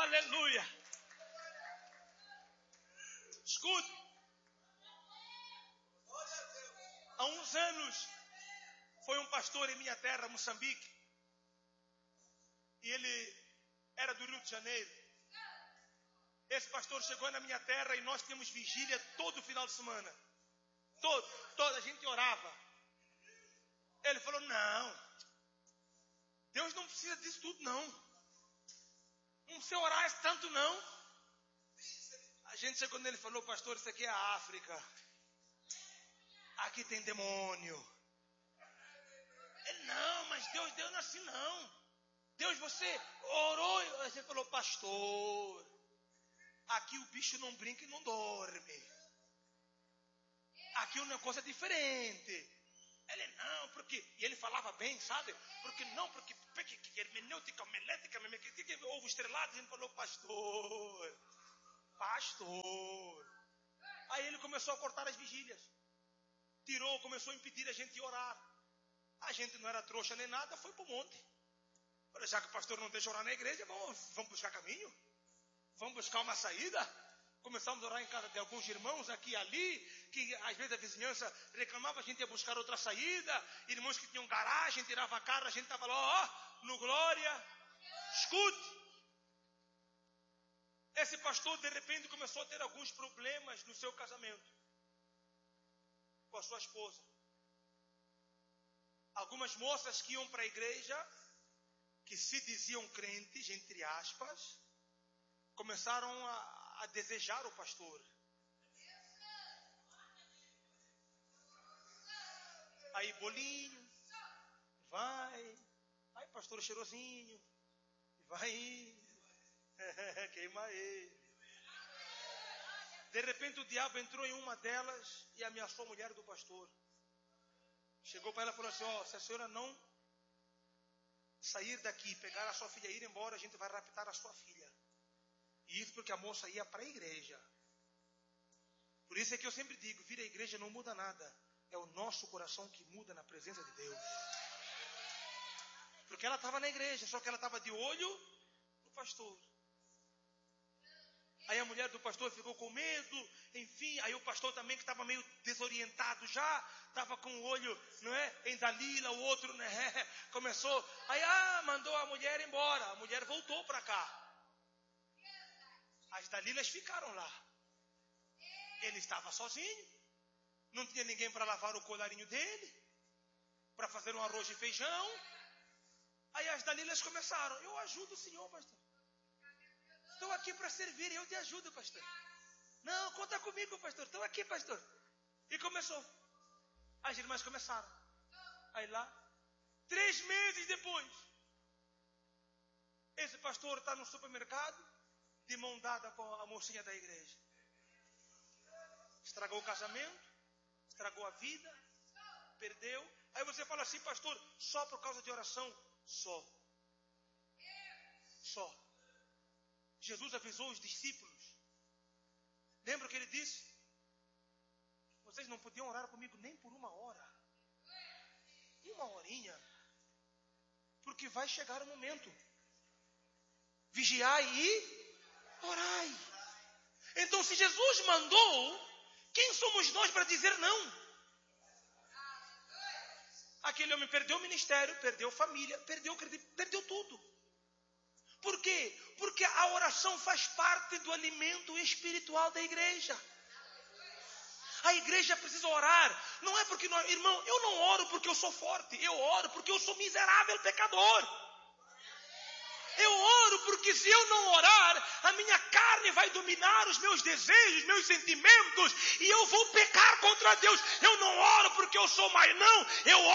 Aleluia. Escute. Há uns anos, foi um pastor em minha terra, Moçambique. E ele era do Rio de Janeiro. Esse pastor chegou na minha terra e nós tínhamos vigília todo final de semana. Toda a gente orava. Ele falou, não, Deus não precisa disso tudo, não. Não precisa orar tanto, não. A gente chegou nele e falou, pastor, isso aqui é a África. Aqui tem demônio. Ele, não, mas Deus não é assim, não. Deus, você orou. A gente falou, pastor, aqui o bicho não brinca e não dorme. Aqui o negócio é diferente. Ele, não, porque... E ele falava bem, sabe? Porque hermenêutica, homilética, ovo estrelado. A gente falou, pastor. Aí ele começou a cortar as vigílias. Tirou, começou a impedir a gente de orar. A gente não era trouxa nem nada, foi para o monte. Falei, já que o pastor não deixa orar na igreja, vamos buscar caminho. Vamos buscar uma saída. Começamos a orar em casa de alguns irmãos aqui e ali, que às vezes a vizinhança reclamava, a gente ia buscar outra saída. Irmãos que tinham garagem, tirava a cara, a gente estava lá, no glória. Escute. Esse pastor de repente começou a ter alguns problemas no seu casamento. Com a sua esposa. Algumas moças que iam para a igreja, que se diziam crentes, entre aspas, começaram a desejar o pastor. Aí bolinho, vai, aí pastor cheirosinho, vai, queima ele. De repente o diabo entrou em uma delas e ameaçou a mulher do pastor. Chegou para ela e falou assim, se a senhora não sair daqui, pegar a sua filha e ir embora, a gente vai raptar a sua filha. E isso porque a moça ia para a igreja. Por isso é que eu sempre digo, vir à igreja não muda nada. É o nosso coração que muda na presença de Deus. Porque ela estava na igreja, só que ela estava de olho no pastor. Aí a mulher do pastor ficou com medo, enfim, aí o pastor também que estava meio desorientado já, estava com o olho, não é, em Dalila, o outro, né, começou, aí mandou a mulher embora, a mulher voltou para cá. As Dalilas ficaram lá. Ele estava sozinho, não tinha ninguém para lavar o colarinho dele, para fazer um arroz e feijão. Aí as Dalilas começaram, eu ajudo o senhor, pastor. Estou aqui para servir e eu te ajudo, pastor. Não, conta comigo, pastor. Estou aqui, pastor. E começou. As irmãs começaram. Aí lá, 3 meses depois, esse pastor está no supermercado, de mão dada com a mocinha da igreja. Estragou o casamento, estragou a vida, perdeu. Aí você fala assim, pastor, só por causa de oração? Só. Jesus avisou os discípulos. Lembra o que ele disse? Vocês não podiam orar comigo nem por 1 hora. 1 horinha. Porque vai chegar o momento. Vigiai e orai. Então se Jesus mandou, quem somos nós para dizer não? Aquele homem perdeu o ministério, perdeu família, perdeu tudo. Por quê? Porque a oração faz parte do alimento espiritual da igreja. A igreja precisa orar. Não é porque, irmão, eu não oro porque eu sou forte. Eu oro porque eu sou miserável pecador. Eu oro porque se eu não orar, a minha carne vai dominar os meus desejos, meus sentimentos, e eu vou pecar contra Deus. Eu não oro porque eu sou mais, não. Eu